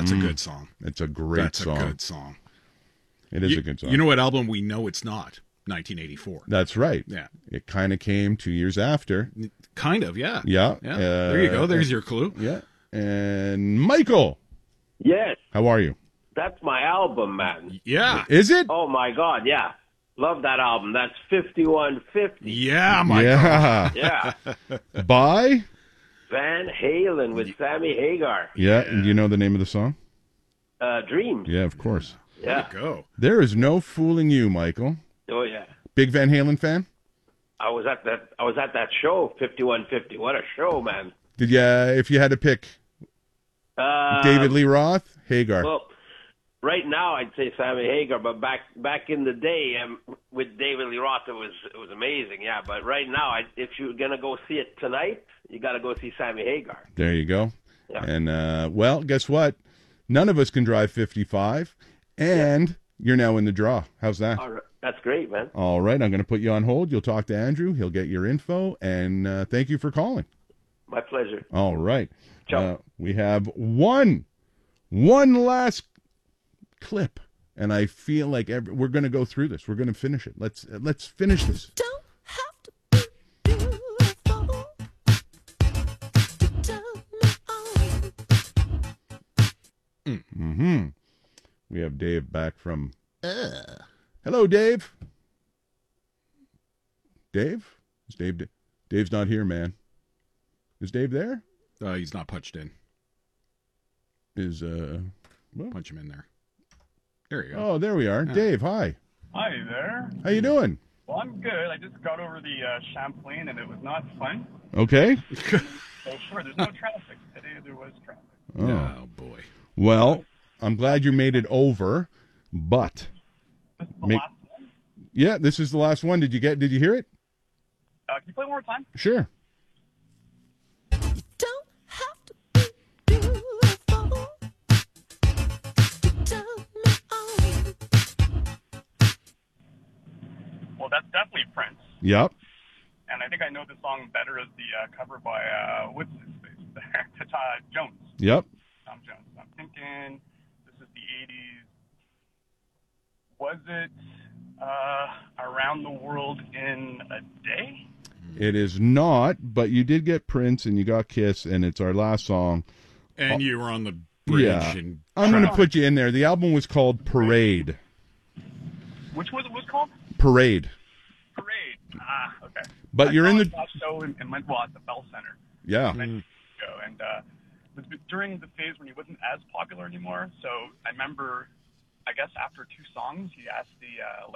That's a good song. It's a great song. That's a good song. It is a good song. You know what album we know it's not? 1984. That's right. Yeah. It kind of came 2 years after. Kind of, yeah. Yeah. There you go. There's your clue. Yeah. And Michael. Yes, How are you? that's my album, man. Yeah. Is it? Oh, my God, yeah. Love that album. That's 5150. Yeah, Michael. Yeah. Yeah. By? Van Halen with Sammy Hagar. Yeah. And you know the name of the song? Dreams. Yeah, of course. Yeah. There you go. There is no fooling you, Michael. Oh, yeah. Big Van Halen fan? I was at that show, 5150. What a show, man. Did you, if you had to pick David Lee Roth, Hagar? Well, right now I'd say Sammy Hagar, but back in the day with David Lee Roth, it was amazing, yeah. But right now, if you're gonna go see it tonight, you got to go see Sammy Hagar. There you go. Yeah. And, well, guess what? None of us can drive 55, and you're now in the draw. How's that? All right. That's great, man. All right, I'm going to put you on hold. You'll talk to Andrew. He'll get your info, and thank you for calling. My pleasure. All right. Ciao. We have one last clip, and I feel like we're going to go through this. We're going to finish it. Let's finish this. Don't have to be beautiful to turn me on. We have Dave back from... Hello, Dave. Dave? Is Dave... Dave's not here, man. Is Dave there? He's not punched in. Is, Punch him in there. There you go. Oh, there we are. Yeah. Dave, hi. Hi there. How you doing? Well, I'm good. I just got over the Champlain, and it was not fun. Okay. So sure, there's no traffic. Today there was traffic. Oh, boy. Well, I'm glad you made it over, but... This is the last one. Yeah, this is the last one. Did you hear it? Can you play one more time? Sure. Don't have to be beautiful to turn me on. Well, that's definitely Prince. Yep. And I think I know the song better as the cover by, what's his face there? Jones. Yep. Tom Jones. I'm thinking this is the 80s. Was it Around the World in a Day? It is not, but you did get Prince and you got Kiss, and it's our last song. And you were on the bridge. Yeah. And I'm going to put you in there. The album was called Parade. Which was it was called? Parade. Parade. Ah, okay. But you're in the... I saw a show in Montreal at the Bell Center. Yeah. Many years ago, and it was during the phase when he wasn't as popular anymore. So I remember, I guess after two songs, he asked the